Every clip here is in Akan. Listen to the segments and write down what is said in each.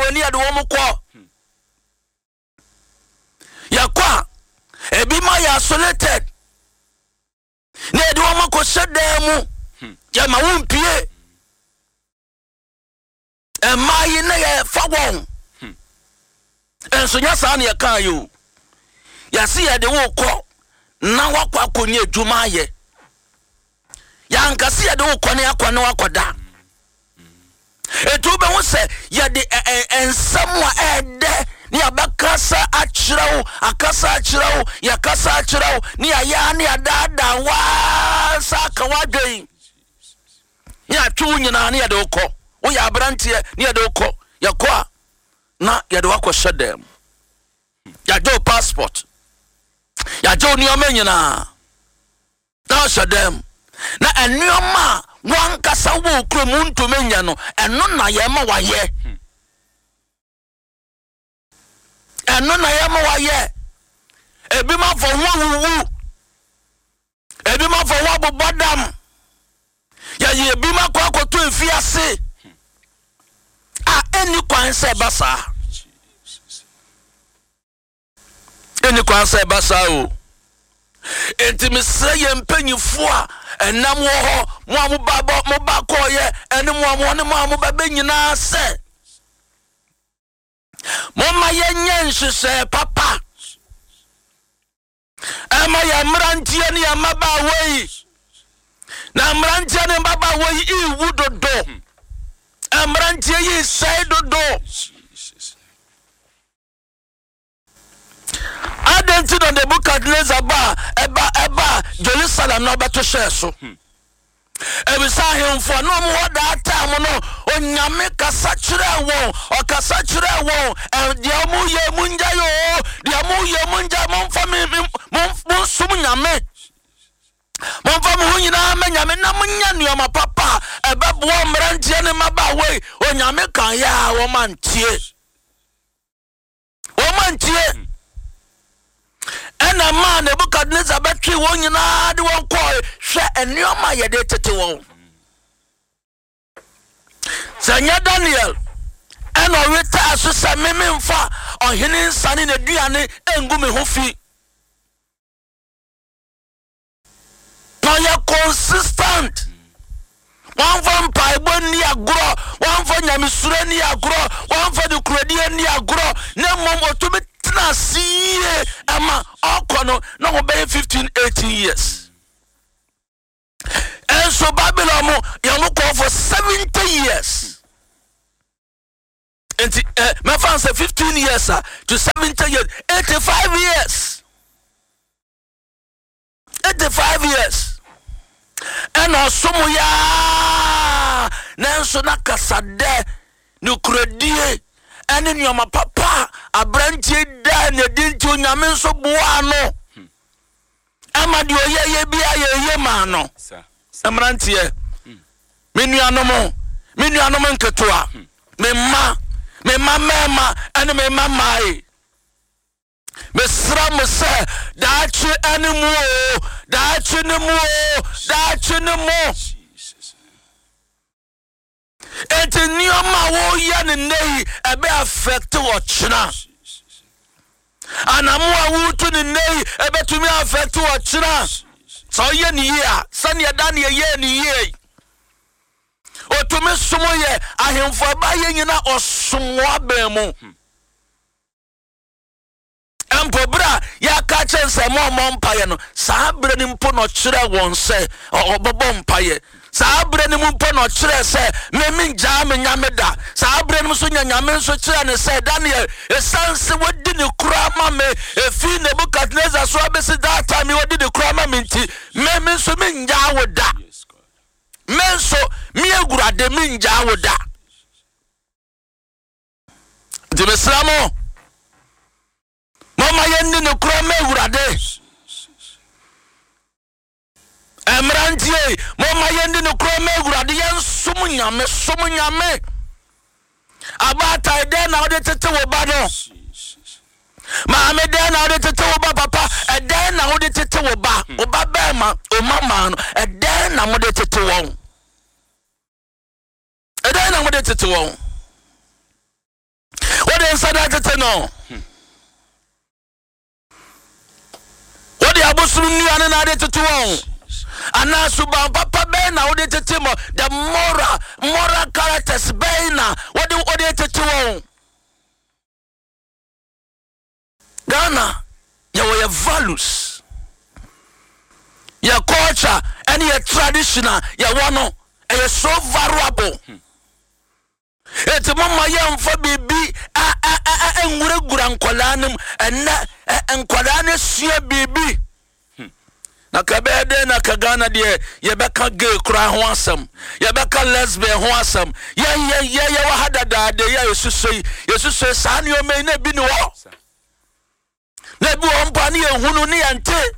ni ade wo mko yakwa ebi ma ya isolated ni ade wo mko sedemu ya ma wumpie emayi na ye fawon enso nya sa na ye kan yo ya si ye de wo kọ na wakọ akonye adwuma ye ya nkasi ye de wo kọ na akọ na wakoda etu be wo se ye de ensamwa ede ni abakasa achirawo akasa achirawo ya kasa achirawo ni aya ni adada wa saka wadwen ya tu nyina ni ye de wo kọ wo ya abrantie ni ye de wo kọ ya kọ na ye de wakọ shedem ya do passport ya jo ni omenyina da shedem na enioma wan kasa wo kromu ntomenya no eno na ye ma waye eno na ye ma waye ebi ma fo wuwu ebi ma fo wa bobodam ya ye ebi ma kwa akoto efiase a eni kwan se basa eni kwan se basa o enti mesre ye mpanyifo a enam wo ho mo amubabo mo ba koye eni mo amo ne mo amubabe nyina se mo ma ye nyenhwehwe papa ama ya mrantie ne ya maba wei na mrantie ne maba wei iwu dodo mrantie yi sai dodo Adenti no the book at Nezaba eba Jerusalem no beto share so. Ebi sa hemfo no mo da time no onyame kasa kire won o kasa kire won de amu ye munja yo de amu ye munja monfa mon sum nyame monfa mo nyina ma nyame na munya nuoma papa ebebo mrantie ne maba we onyame kan ya wo mantie ena man Nebukadnezar betwi won nyina de won koi hwe enioma ye de tete won sanya Daniel ena weta asesa mememfa ohene nsane na duane engu me hofi no ya consistent one from Bible ni agro one from nyamisure ni agro one from the credit ni agro na mom otumi na see ama okono no go be 15-18 years and so Babylon mo you no call for 70 years and my fans say 15 years to 70 years 85 years 85 years and also ya nanso na kasade no credit ene nyoma papa abrantie da na dinti onyame so boa no ama de oyeye bia ye ma no amrantie menuanom nketoa mema ene mema mai mesra mo se daachi animu daachi ne mo enti nioma wo ye ne nei ebe affect wo china anamu awutu ne nei ebe tumi affect wo china so ye ni ye sane ya Daniel ye ni ye otumi sumo ye ahemfo ba ye nyina osomo abemu empobra ya ka chense mo mpaye no saa bre ni mpo no kire won se obobo mpaye saa bre ni mpo no kire se memi nja me nyame da saa bre ni so nyame so kire ne se Daniel esanse wodi ne kura ma me efi Nebukadnezar so abesi that time wodi ne kura ma me nti memi so me nja woda menso mi egurade mi nja woda de beslamo mama yendi ne kura me egurade emrantie mama yendi ne kura me egurade yen sum nyame abata de na ode tete wo ba no ma me de na ode tete wo ba papa e de na ode tete wo ba ba ma o mama no e de na mo de tete wo e de na mo de tete wo nsa da tete no wodi abosom nuane na de tete won ana suban papa be na wodi tete mo the moral characters be na wodi tete won Ghana your values your culture and your traditional your one is so valuable. It's mama yamfa bibi enwure gura nkwalanum enne nkwalan sua bibi na kabede na kagana de yebeka gay kura ho asem yebeka lesbian ho asem ye wa hadada de ya yesusoi sane o me na bi ne wo na bi wo mpa ne ehunu ne yante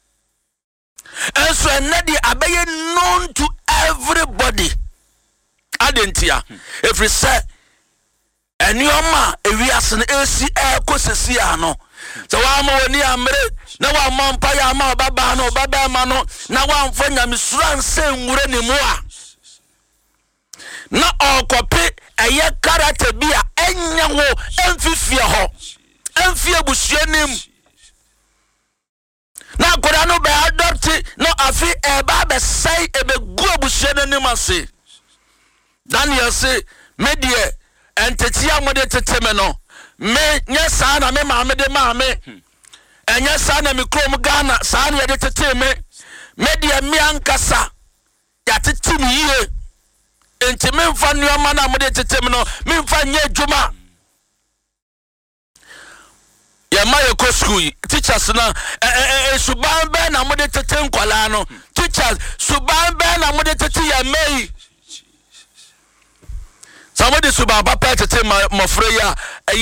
enso enne de abeye known to everybody adentia if we say enioma ewiase na esi ekosesi ano so wa ma woni amre na wa mampa ya ma baba no baba ma no na wa mfa nyamesura nse nwure ne mu a na okope eye character bia enya wo emfifie ho emfie busuanim na koda no be adopt no afi eba be sai ebe gu busuanim ase Daniel say media entetia mode teteme no me nya saa na me maame de maame enya saa na me krom Ghana saa na de teteme media mi ankasa ya tetim yie enti me mfa nuoma na mode teteme no me mfa nya adwuma ya maye ko school teachers na suban be na mode tetem kwala no teachers suban be na mode tete ya mei somebody suba papa tete mofreya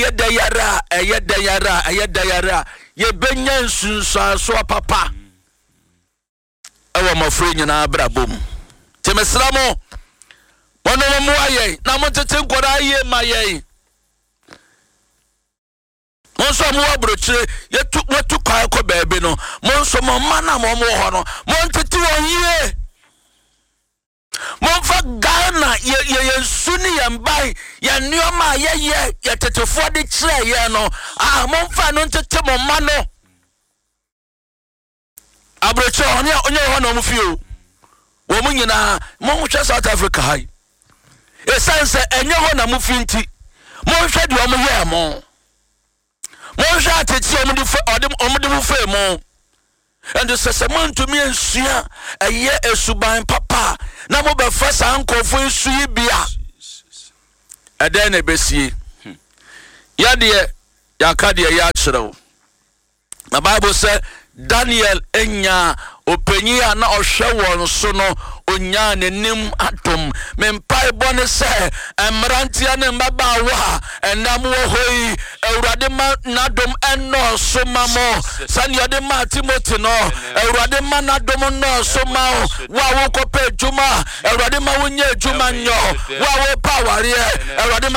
eyedayara ye benya nsunso so papa ewo mofre nyina brabom temesramo wono mo aye na mo tete nkora aye maye monso mo abrochire yetu kwa ko bebe no monso mo mana mo ho no mon tete won yie Monfa Ghana ye suni yambai ya nioma ye tetefo de kire ye no monfa no tete mo mano abrocho onye ho no mfio wo munyina monhwe South Africa hai esanse enye ho na mfi nti monhwe de omo ye mo monhwe ateti omo de mfe mo and the sesament to me and Sia a year a suban papa. Now, my first uncle for Suibia. A then a bessie. Yadia, Yakadia Yachero. The Bible said, Daniel Enya, Openia, na Oshawon, Sono, Onyan, and Nim Atom, Mempai Bonese, and Marantian and Babawa, and Namu Hoi, Radema Nadom and no, so Mamo, Sanyadema Timotino, Radema Nadom no, so Mao, Wawo Cope Juma, Radema Winye Jumanyo, Wawo Power, Radema.